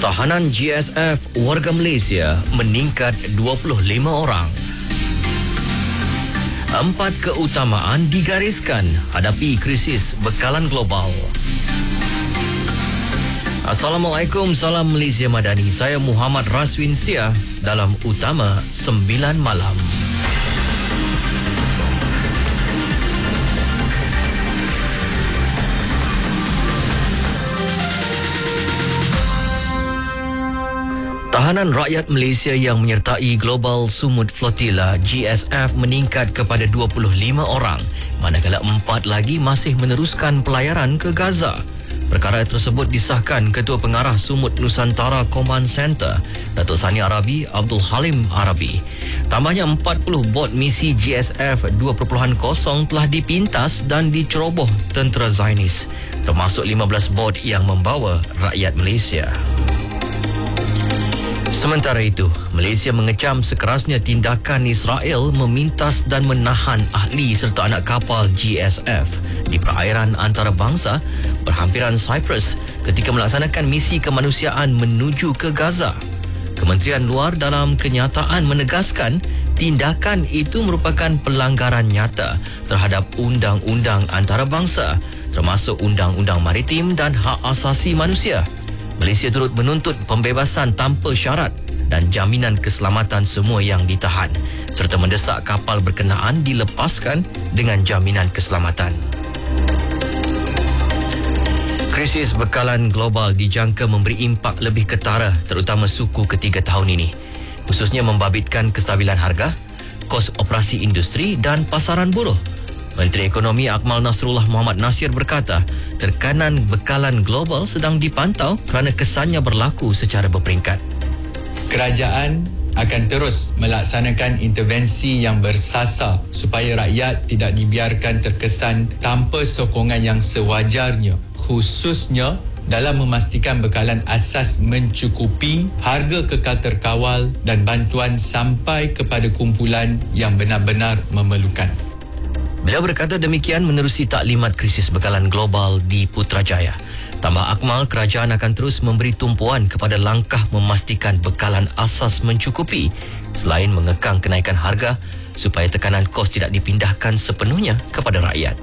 Tahanan GSF warga Malaysia meningkat 25 orang. 4 keutamaan digariskan hadapi krisis bekalan global. Assalamualaikum, salam Malaysia Madani. Saya Muhammad Raswin Setia dalam Utama 9 Malam. Tahanan rakyat Malaysia yang menyertai Global Sumut Flotilla GSF meningkat kepada 25 orang, manakala 4 lagi masih meneruskan pelayaran ke Gaza. Perkara tersebut disahkan Ketua Pengarah Sumut Nusantara Command Center, Datuk Sani Arabi Abdul Halim Arabi. Tambahnya 40 bot misi GSF 2.0 telah dipintas dan diceroboh tentera Zionis, termasuk 15 bot yang membawa rakyat Malaysia. Sementara itu, Malaysia mengecam sekerasnya tindakan Israel memintas dan menahan ahli serta anak kapal GSF di perairan antarabangsa berhampiran Cyprus ketika melaksanakan misi kemanusiaan menuju ke Gaza. Kementerian Luar dalam kenyataan menegaskan tindakan itu merupakan pelanggaran nyata terhadap undang-undang antarabangsa, termasuk undang-undang maritim dan hak asasi manusia. Malaysia turut menuntut pembebasan tanpa syarat dan jaminan keselamatan semua yang ditahan, serta mendesak kapal berkenaan dilepaskan dengan jaminan keselamatan. Krisis bekalan global dijangka memberi impak lebih ketara terutama suku ketiga tahun ini, khususnya membabitkan kestabilan harga, kos operasi industri dan pasaran buruh. Menteri Ekonomi Akmal Nasrullah Muhammad Nasir berkata, tekanan bekalan global sedang dipantau kerana kesannya berlaku secara berperingkat. Kerajaan akan terus melaksanakan intervensi yang bersasar supaya rakyat tidak dibiarkan terkesan tanpa sokongan yang sewajarnya, khususnya dalam memastikan bekalan asas mencukupi, harga kekal terkawal dan bantuan sampai kepada kumpulan yang benar-benar memerlukan. Beliau berkata demikian menerusi taklimat krisis bekalan global di Putrajaya. Tambah Akmal, kerajaan akan terus memberi tumpuan kepada langkah memastikan bekalan asas mencukupi selain mengekang kenaikan harga supaya tekanan kos tidak dipindahkan sepenuhnya kepada rakyat.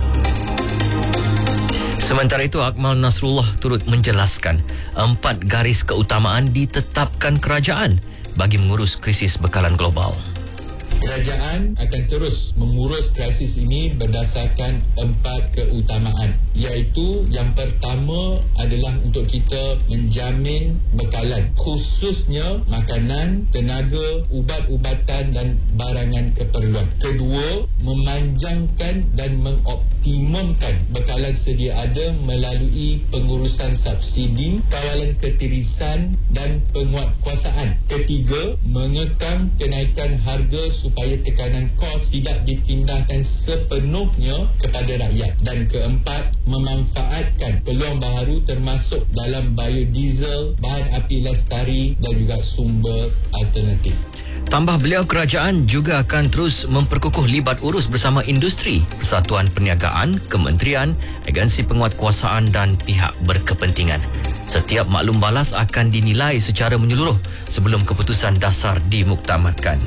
Sementara itu, Akmal Nasrullah turut menjelaskan 4 garis keutamaan ditetapkan kerajaan bagi mengurus krisis bekalan global. Kerajaan akan terus mengurus krisis ini berdasarkan 4 keutamaan, iaitu yang pertama adalah untuk kita menjamin bekalan, khususnya makanan, tenaga, ubat-ubatan dan barangan keperluan. Kedua, memanjangkan dan mengoptimumkan bekalan sedia ada melalui pengurusan subsidi, kawalan ketirisan dan penguatkuasaan. Ketiga, mengekang kenaikan harga supaya tekanan kos tidak dipindahkan sepenuhnya kepada rakyat. Dan keempat, memanfaatkan peluang baharu termasuk dalam biodiesel, bahan api lestari dan juga sumber alternatif. Tambah beliau, kerajaan juga akan terus memperkukuh libat urus bersama industri, persatuan perniagaan, kementerian, agensi penguatkuasaan dan pihak berkepentingan. Setiap maklum balas akan dinilai secara menyeluruh sebelum keputusan dasar dimuktamadkan.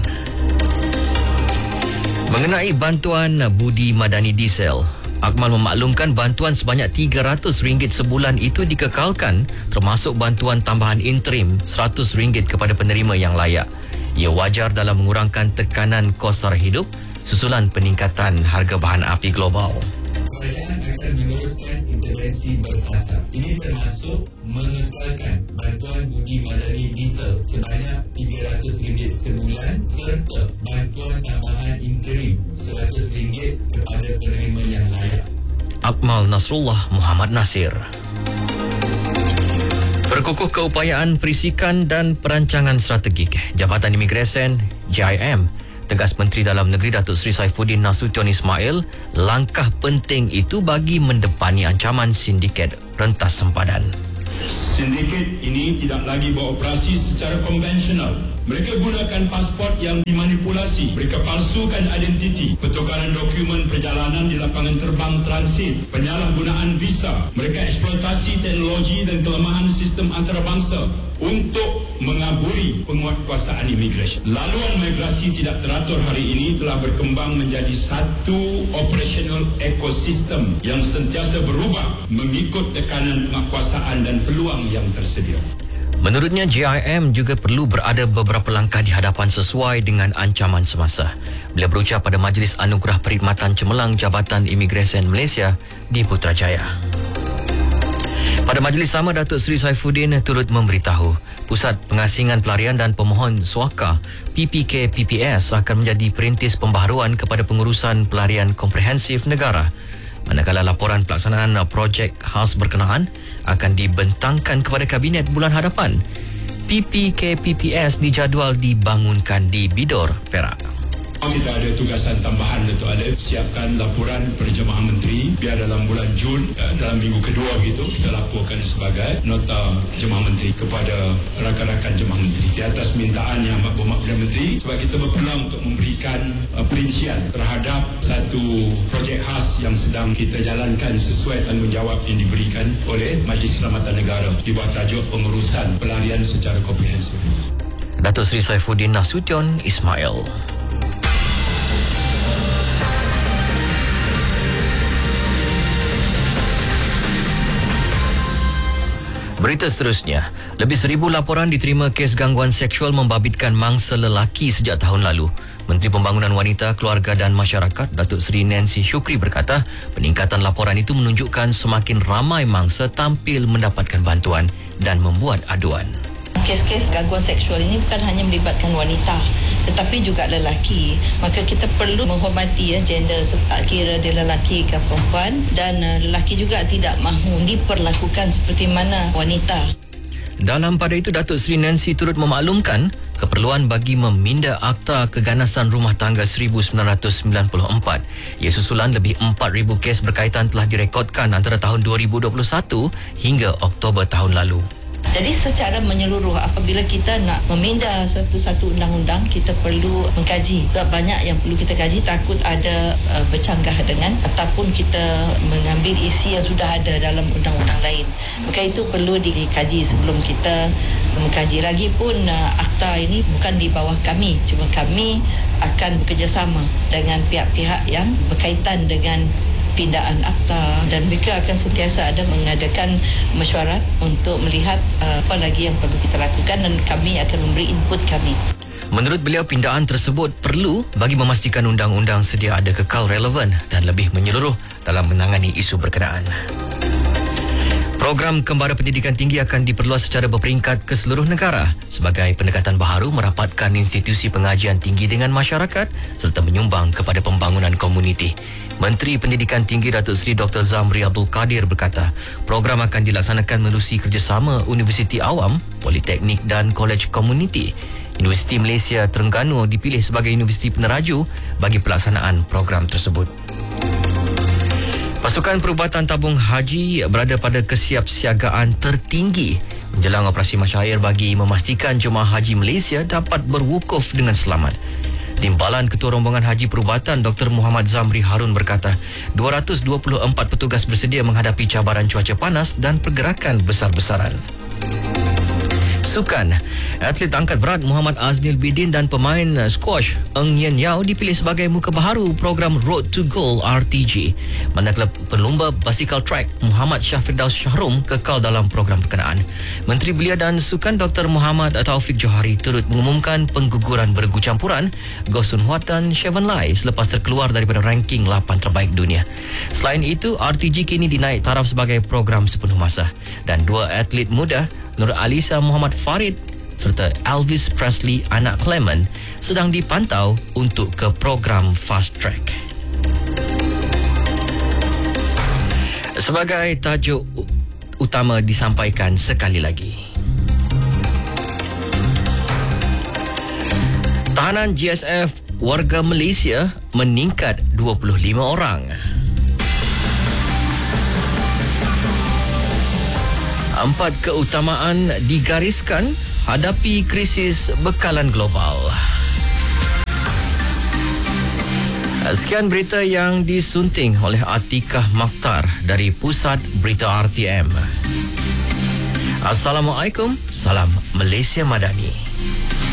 Mengenai bantuan budi madani diesel, Akmal memaklumkan bantuan sebanyak RM300 sebulan itu dikekalkan, termasuk bantuan tambahan interim RM100 kepada penerima yang layak. Ia wajar dalam mengurangkan tekanan kos sara hidup susulan peningkatan harga bahan api global. Kerajaan akan meneruskan intervensi bersasar. Ini termasuk mengekalkan bantuan budi madani diesel sebanyak RM300 sebulan serta bantuan tambahan interim RM100 kepada penerima yang layak. Akmal Nasrullah Muhammad Nasir. Berkukuh keupayaan perisikan dan perancangan strategik, Jabatan Imigresen JIM, tegas Menteri Dalam Negeri Datuk Seri Saifuddin Nasution Ismail, langkah penting itu bagi mendepani ancaman sindiket rentas sempadan. Sindiket ini tidak lagi beroperasi secara konvensional. Mereka gunakan pasport yang dimanipulasi. Mereka palsukan identiti. Pertukaran dokumen perjalanan di lapangan terbang transit. Penyalahgunaan visa. Mereka eksploitasi teknologi dan kelemahan sistem antarabangsa untuk mengaburi penguatkuasaan imigresen. Laluan migrasi tidak teratur hari ini telah berkembang menjadi satu operational ekosistem yang sentiasa berubah mengikut tekanan penguatkuasaan dan peluang yang tersedia. Menurutnya, JIM juga perlu berada beberapa langkah di hadapan sesuai dengan ancaman semasa. Beliau berucap pada Majlis Anugerah Perkhidmatan Cemerlang Jabatan Imigresen Malaysia di Putrajaya. Pada majlis sama, Datuk Seri Saifuddin turut memberitahu Pusat Pengasingan Pelarian dan Pemohon Suaka PPK-PPS akan menjadi perintis pembaharuan kepada pengurusan pelarian komprehensif negara, manakala laporan pelaksanaan projek khas berkenaan akan dibentangkan kepada Kabinet bulan hadapan. PPK-PPS dijadual dibangunkan di Bidor, Perak. Kita ada tugasan tambahan, Datuk Alif, siapkan laporan kepada Jemaah Menteri biar dalam bulan Jun, dalam minggu kedua gitu, kita laporkan sebagai nota Jemaah Menteri kepada rakan-rakan Jemaah Menteri di atas mintaan yang amat berhormat Perdana Menteri, sebab kita berpeluang untuk memberikan perincian terhadap satu projek khas yang sedang kita jalankan sesuai tanggungjawab yang diberikan oleh Majlis Keselamatan Negara di bawah tajuk pengurusan pelarian secara komprehensif. Datuk Seri Saifuddin Nasution Ismail. Berita seterusnya, lebih 1,000 laporan diterima kes gangguan seksual membabitkan mangsa lelaki sejak tahun lalu. Menteri Pembangunan Wanita, Keluarga dan Masyarakat, Datuk Seri Nancy Shukri berkata, peningkatan laporan itu menunjukkan semakin ramai mangsa tampil mendapatkan bantuan dan membuat aduan. Kes-kes gangguan seksual ini bukan hanya melibatkan wanita tetapi juga lelaki. Maka kita perlu menghormati gender, tak kira dia lelaki ke perempuan, dan lelaki juga tidak mahu diperlakukan seperti mana wanita. Dalam pada itu, Datuk Seri Nancy turut memaklumkan keperluan bagi meminda Akta Keganasan Rumah Tangga 1994. Ia susulan lebih 4,000 kes berkaitan telah direkodkan antara tahun 2021 hingga Oktober tahun lalu. Jadi secara menyeluruh, apabila kita nak meminda satu-satu undang-undang, kita perlu mengkaji. Sebab banyak yang perlu kita kaji, takut ada bercanggah dengan ataupun kita mengambil isi yang sudah ada dalam undang-undang lain. Maka itu perlu dikaji sebelum kita mengkaji. Lagipun akta ini bukan di bawah kami, cuma kami akan bekerjasama dengan pihak-pihak yang berkaitan dengan pindaan akta, dan mereka akan sentiasa ada mengadakan mesyuarat untuk melihat apa lagi yang perlu kita lakukan, dan kami akan memberi input kami. Menurut beliau, pindaan tersebut perlu bagi memastikan undang-undang sedia ada kekal relevan dan lebih menyeluruh dalam menangani isu berkenaan. Program Kembara Pendidikan Tinggi akan diperluas secara berperingkat ke seluruh negara sebagai pendekatan baharu merapatkan institusi pengajian tinggi dengan masyarakat serta menyumbang kepada pembangunan komuniti. Menteri Pendidikan Tinggi Datuk Seri Dr. Zamri Abdul Kadir berkata, program akan dilaksanakan menerusi kerjasama Universiti Awam, Politeknik dan Kolej Komuniti. Universiti Malaysia Terengganu dipilih sebagai universiti peneraju bagi pelaksanaan program tersebut. Pasukan Perubatan Tabung Haji berada pada kesiapsiagaan tertinggi menjelang operasi masyair bagi memastikan jemaah haji Malaysia dapat berwukuf dengan selamat. Timbalan Ketua Rombongan Haji Perubatan Dr. Muhammad Zamri Harun berkata, 224 petugas bersedia menghadapi cabaran cuaca panas dan pergerakan besar-besaran. Sukan, atlet angkat berat Muhammad Aznil Bidin dan pemain squash Eng Yen Yao dipilih sebagai muka baharu program Road to Goal RTG. Manakala pelumba basikal track Muhammad Syafirdaus Syahrum kekal dalam program berkenaan. Menteri Belia dan Sukan Dr. Muhammad Taufik Johari turut mengumumkan pengguguran bergu campuran Goh Sun Huat dan Chevon Lai selepas terkeluar daripada ranking 8 terbaik dunia. Selain itu, RTG kini dinaik taraf sebagai program sepenuh masa dan dua atlet muda Nur Alisa Muhammad Farid serta Elvis Presley anak Clement sedang dipantau untuk ke program Fast Track. Sebagai tajuk utama disampaikan sekali lagi. Tahanan GSF warga Malaysia meningkat 25 orang. 4 keutamaan digariskan hadapi krisis bekalan global. Sekian berita yang disunting oleh Atikah Makhtar dari Pusat Berita RTM. Assalamualaikum, salam Malaysia Madani.